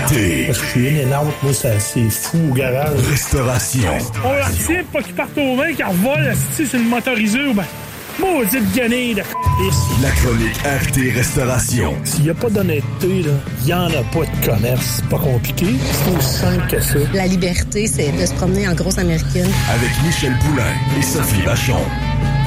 Acté. Parce que je suis énorme, moi, c'est fou au garage. Restauration. On leur tire pas qu'ils partent aux mains, qu'ils revolent sur une motorisée ou ben. Maudite guenille de c***. La chronique Acté Restauration. S'il n'y a pas d'honnêteté, il n'y en a pas de commerce. C'est pas compliqué. C'est aussi simple que ça. La liberté, c'est de se promener en grosse américaine. Avec Michel Poulain et Sophie Vachon.